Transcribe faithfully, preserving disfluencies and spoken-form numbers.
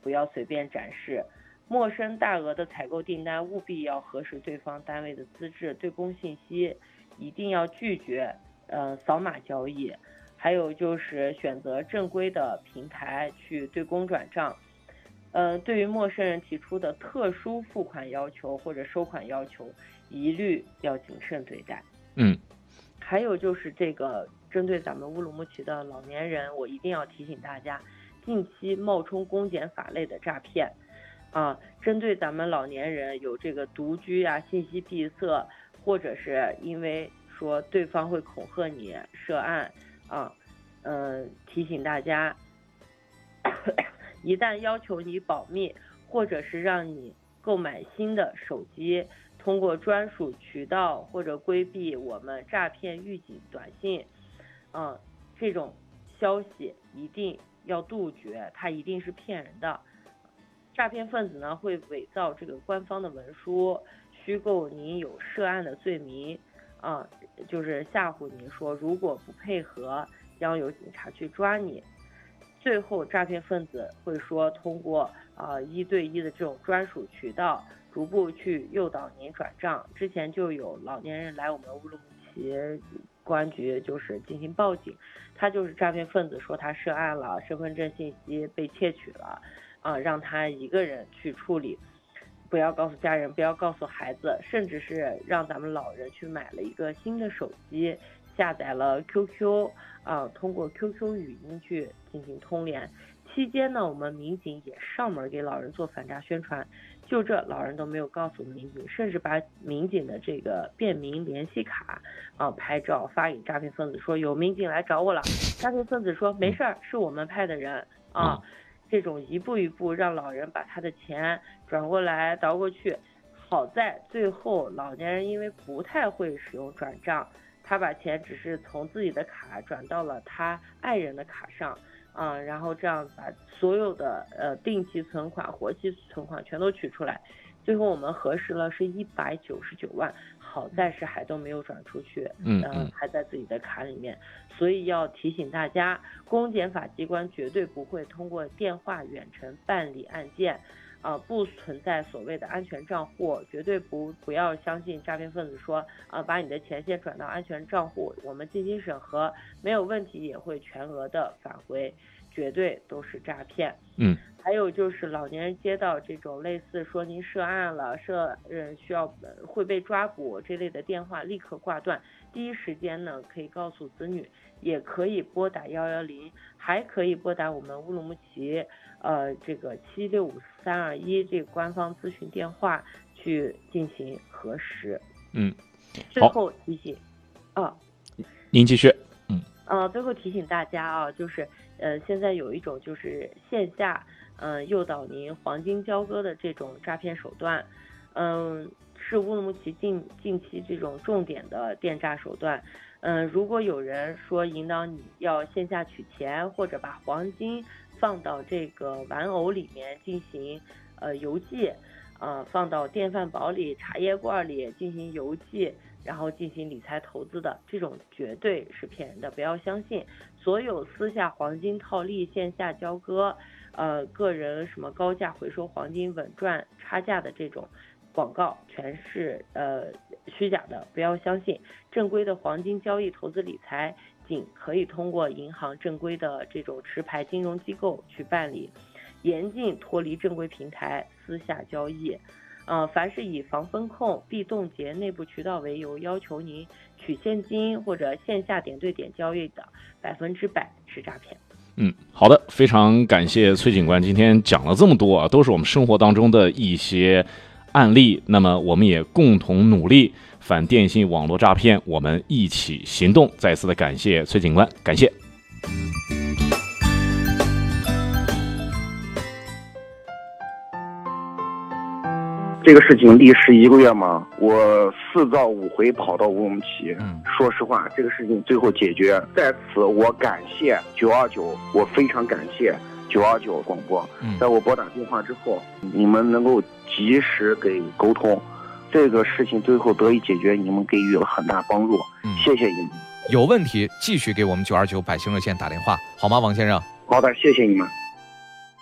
不要随便展示。陌生大额的采购订单务必要核实对方单位的资质、对公信息，一定要拒绝呃扫码交易。还有就是选择正规的平台去对公转账。呃，对于陌生人提出的特殊付款要求或者收款要求，一律要谨慎对待。 嗯， 还有就是这个针对咱们乌鲁木齐的老年人，我一定要提醒大家，近期冒充公检法类的诈骗啊，针对咱们老年人有这个独居啊、信息闭塞，或者是因为说对方会恐吓你涉案啊，嗯、呃，提醒大家，一旦要求你保密，或者是让你购买新的手机，通过专属渠道或者规避我们诈骗预警短信，嗯、呃，这种消息一定要杜绝，它一定是骗人的。诈骗分子呢会伪造这个官方的文书，虚构您有涉案的罪名，啊、呃，就是吓唬您说如果不配合，将有警察去抓你。最后诈骗分子会说通过啊、呃、一对一的这种专属渠道，逐步去诱导您转账。之前就有老年人来我们乌鲁木齐公安局就是进行报警，他就是诈骗分子说他涉案了，身份证信息被窃取了。啊，让他一个人去处理，不要告诉家人，不要告诉孩子，甚至是让咱们老人去买了一个新的手机，下载了 Q Q 啊，通过 Q Q 语音去进行通联。期间呢，我们民警也上门给老人做反诈宣传，就这老人都没有告诉民警，甚至把民警的这个便民联系卡啊拍照发给诈骗分子，说有民警来找我了。诈骗分子说没事儿，是我们派的人啊。这种一步一步让老人把他的钱转过来倒过去，好在最后老年人因为不太会使用转账，他把钱只是从自己的卡转到了他爱人的卡上，啊、嗯，然后这样把所有的呃定期存款、活期存款全都取出来，最后我们核实了是一百九十九万，好在是还都没有转出去， 嗯嗯，还在自己的卡里面，所以要提醒大家，公检法机关绝对不会通过电话远程办理案件，啊、呃，不存在所谓的安全账户，绝对不不要相信诈骗分子说啊、呃，把你的钱先转到安全账户，我们进行审核，没有问题也会全额的返回，绝对都是诈骗。 嗯， 还有就是老年人接到这种类似说您涉案了、涉呃需要会被抓捕这类的电话，立刻挂断，第一时间呢可以告诉子女，也可以拨打幺幺零，还可以拨打我们乌鲁木齐呃这个七六五三二一这个官方咨询电话去进行核实。 嗯， 最后提醒啊， 您继续。 嗯，呃，最后提醒大家啊，就是呃现在有一种就是线下嗯、呃、诱导您黄金交割的这种诈骗手段，嗯、呃，是乌鲁木齐近近期这种重点的电诈手段。嗯、呃，如果有人说引导你要线下取钱，或者把黄金放到这个玩偶里面进行呃邮寄，呃放到电饭煲里、茶叶罐里进行邮寄，然后进行理财投资的，这种绝对是骗人的，不要相信。所有私下黄金套利、线下交割，呃个人什么高价回收黄金稳赚差价的这种广告全是呃虚假的，不要相信。正规的黄金交易投资理财仅可以通过银行正规的这种持牌金融机构去办理，严禁脱离正规平台私下交易。呃，凡是以防风控、避冻结内部渠道为由要求您取现金或者线下点对点交易的，百分之百是诈骗。 嗯，好的，非常感谢崔警官今天讲了这么多啊，都是我们生活当中的一些案例。那么我们也共同努力反电信网络诈骗，我们一起行动。再次的感谢崔警官，感谢。 这个事情历时一个月嘛，我四遭五回跑到乌鲁木齐。嗯，说实话，这个事情最后解决，在此我感谢九二九，我非常感谢九二九广播。嗯，在我拨打电话之后，你们能够及时给沟通，这个事情最后得以解决，你们给予了很大帮助。嗯，谢谢你们。 有问题继续给我们九二九百姓热线打电话，好吗，王先生？ 好的，谢谢你们。